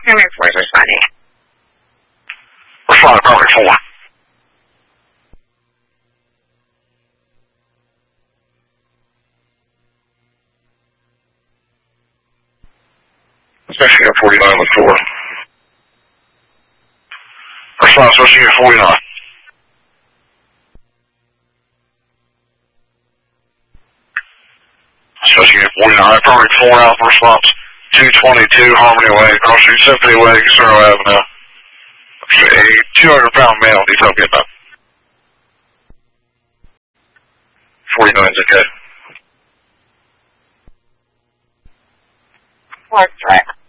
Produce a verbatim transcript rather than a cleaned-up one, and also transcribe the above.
Primary four is responding. Responding, primary four. Especially at forty-nine with four. Respond, especially at forty-nine. Especially at forty-nine, primary four Alpha response. two twenty-two Harmony Way, crossing Symphony Way, Cicero Avenue. A two hundred pound male needs help getting up. forty-nine is okay. Four, direct.